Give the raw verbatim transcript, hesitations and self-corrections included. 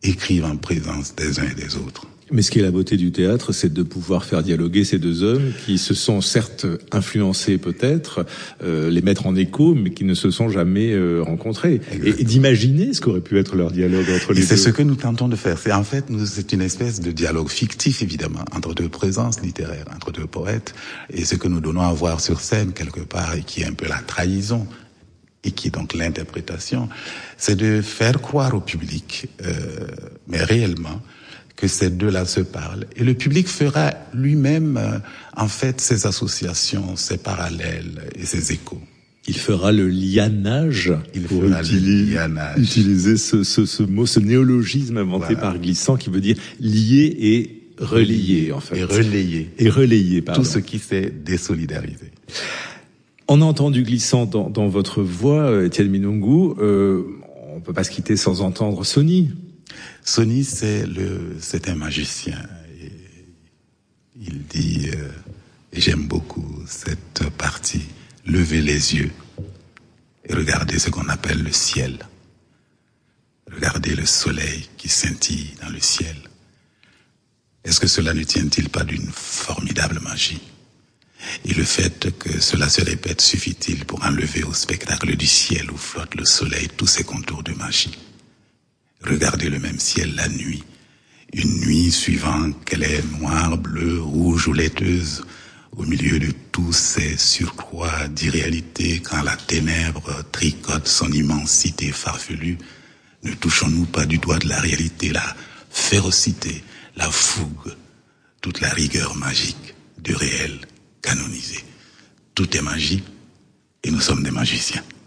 écrivent en présence des uns et des autres. Mais ce qui est la beauté du théâtre, c'est de pouvoir faire dialoguer ces deux hommes qui se sont certes influencés peut-être, euh, les mettre en écho, mais qui ne se sont jamais euh, rencontrés. Et, et d'imaginer ce qu'aurait pu être leur dialogue entre les et deux. C'est ce que nous tentons de faire. C'est en fait, nous, c'est une espèce de dialogue fictif, évidemment, entre deux présences littéraires, entre deux poètes, et ce que nous donnons à voir sur scène quelque part, et qui est un peu la trahison, et qui est donc l'interprétation, c'est de faire croire au public, euh, mais réellement, que ces deux-là se parlent. Et le public fera lui-même, euh, en fait, ses associations, ses parallèles et ses échos. Il fera le lianage, Il pour fera utiliser, le lianage. utiliser ce, ce, ce mot, ce néologisme inventé voilà. par Glissant, qui veut dire lier et relier, en fait. Et relayer. Et relayer, pardon. Tout ce qui s'est désolidarisé. On a entendu Glissant dans, dans votre voix, Étienne Minungu. Euh, on peut pas se quitter sans entendre Sony. Sony, c'est le, c'est un magicien. Et il dit, euh, et j'aime beaucoup cette partie, levez les yeux et regardez ce qu'on appelle le ciel. Regardez le soleil qui scintille dans le ciel. Est-ce que cela ne tient-il pas d'une formidable magie? Et le fait que cela se répète suffit-il pour enlever au spectacle du ciel où flotte le soleil tous ses contours de magie? Regardez le même ciel la nuit, une nuit suivant qu'elle est noire, bleue, rouge ou laiteuse, au milieu de tous ces surcroîts d'irréalité, quand la ténèbre tricote son immensité farfelue, ne touchons-nous pas du doigt de la réalité, la férocité, la fougue, toute la rigueur magique du réel canonisé. Tout est magie et nous sommes des magiciens.